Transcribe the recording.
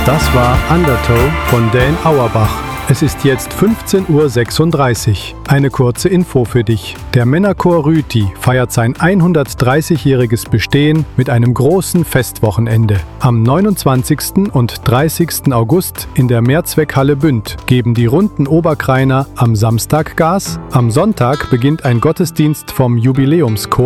Das war Undertow von Dan Auerbach. Es ist jetzt 15:36 Uhr. Eine kurze Info für dich. Der Männerchor Rüti feiert sein 130-jähriges Bestehen mit einem großen Festwochenende. Am 29. und 30. August in der Mehrzweckhalle Bünd geben die Runden Oberkrainer am Samstag Gas. Am Sonntag beginnt ein Gottesdienst vom Jubiläumschor